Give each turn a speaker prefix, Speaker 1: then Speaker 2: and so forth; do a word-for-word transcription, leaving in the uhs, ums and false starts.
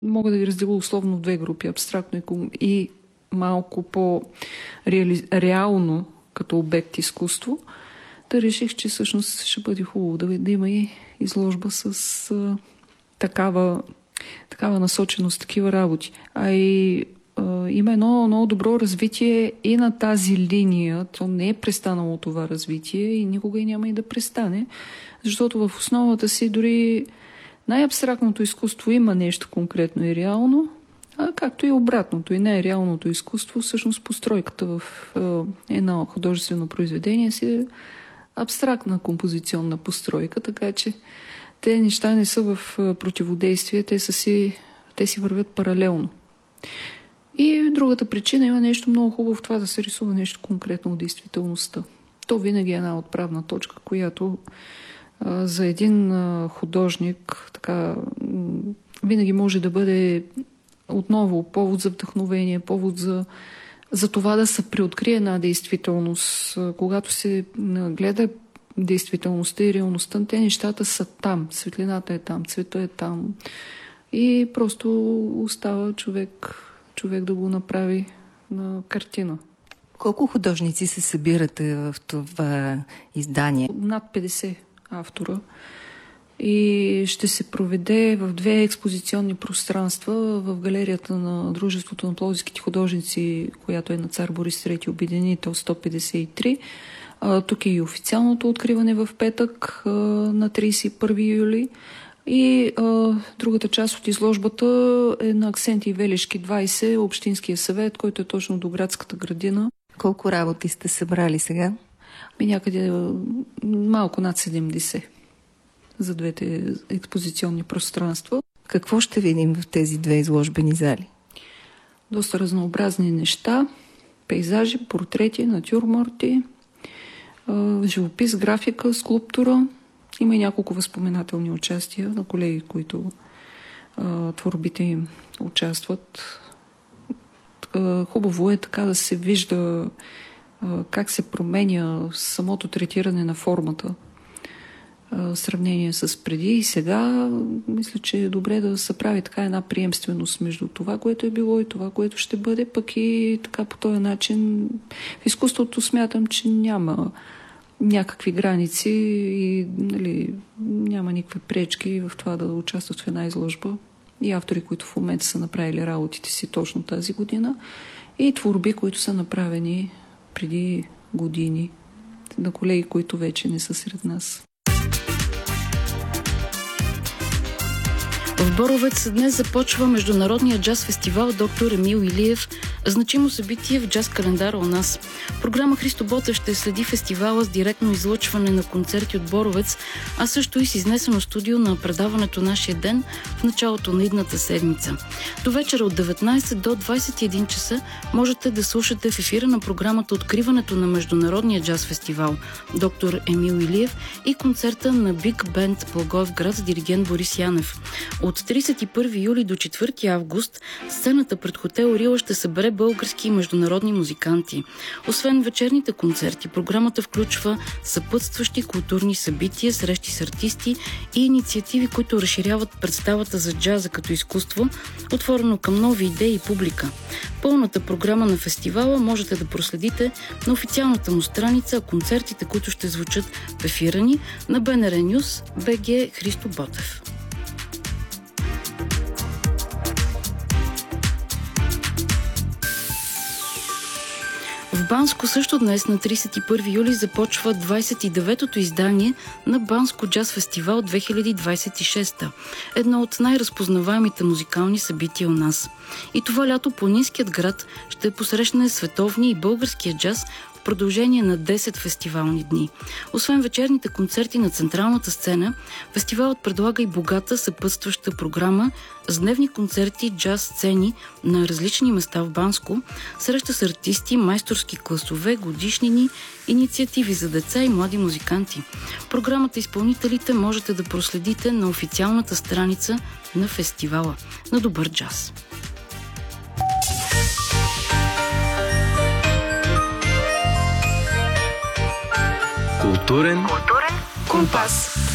Speaker 1: Мога да ги разделя условно в две групи. Абстрактно и малко по-реално като обект изкуство. Да реших, че всъщност ще бъде хубаво да, да има и изложба с а, такава, такава насоченост, такива работи. А и а, има едно много добро развитие и на тази линия. То не е престанало това развитие и никога и няма и да престане, защото в основата си дори най-абстрактното изкуство има нещо конкретно и реално, а както и обратното, и най-реалното изкуство, всъщност постройката в е, едно художествено произведение си е абстрактна композиционна постройка, така че те неща не са в противодействие, те, са си, те си вървят паралелно. И другата причина има нещо много хубаво в това да се рисува нещо конкретно от действителността. То винаги е една отправна точка, която а, за един а, художник така винаги може да бъде отново повод за вдъхновение, повод за, за това да се преоткрие една действителност. Когато се гледа действителността и реалността, те нещата са там. Светлината е там, цвета е там. И просто остава човек, човек да го направи на картина.
Speaker 2: Колко художници се събирате в това издание?
Speaker 1: Над петдесет автора. И ще се проведе в две експозиционни пространства в галерията на Дружеството на пловдивските художници, която е на Цар Борис трети обединител сто петдесет и три. А, тук е и официалното откриване в петък а, на тридесет и първи юли. И а, другата част от изложбата е на Аксенти и Велешки двадесет, Общинския съвет, който е точно до градската градина.
Speaker 2: Колко работи сте събрали сега?
Speaker 1: Ми някъде малко над седемдесет за двете експозиционни пространства.
Speaker 2: Какво ще видим в тези две изложбени зали?
Speaker 1: Доста разнообразни неща. Пейзажи, портрети, натюрморти, живопис, графика, скулптура. Има и няколко възпоменателни участия на колеги, които а, творбите им участват. А, хубаво е така да се вижда а, как се променя самото третиране на формата. В сравнение с преди и сега, мисля, че е добре да се прави така една приемственост между това, което е било и това, което ще бъде, пък и така по този начин в изкуството смятам, че няма някакви граници и нали, няма никакви пречки в това да участват в една изложба. И автори, които в момента са направили работите си точно тази година, и творби, които са направени преди години на колеги, които вече не са сред нас.
Speaker 3: В Боровец днес започва Международния джаз фестивал Доктор Емил Илиев, значимо събитие в джаз календара у нас. Програма Христо Ботев ще следи фестивала с директно излъчване на концерти от Боровец, а също и с изнесено студио на предаването Нашия ден в началото на идната седмица. До вечера от деветнадесет до двадесет и един часа можете да слушате в ефира на програмата откриването на Международния джаз фестивал Доктор Емил Илиев и концерта на Биг Бенд Благоевград с диригент Борис Янев. От тридесет и първи юли до четвърти август сцената пред хотел Рила ще събере български и международни музиканти. Освен вечерните концерти, програмата включва съпътстващи културни събития, срещи с артисти и инициативи, които разширяват представата за джаза като изкуство, отворено към нови идеи и публика. Пълната програма на фестивала можете да проследите на официалната му страница, а концертите, които ще звучат в ефира ни на БНР News, БГ Христо Ботев. В Банско също днес на тридесет и първи юли започва двадесет и деветото издание на Банско джаз фестивал две хиляди двадесет и шеста. Едно от най-разпознаваемите музикални събития у нас. И това лято планинският град ще посрещне световния и българския джаз в продължение на десет фестивални дни. Освен вечерните концерти на централната сцена, фестивалът предлага и богата съпътстваща програма с дневни концерти, джаз сцени на различни места в Банско, среща с артисти, майсторски класове, годишнини, инициативи за деца и млади музиканти. Програмата изпълнителите можете да проследите на официалната страница на фестивала. На добър джаз!
Speaker 4: Културен, Културен компас.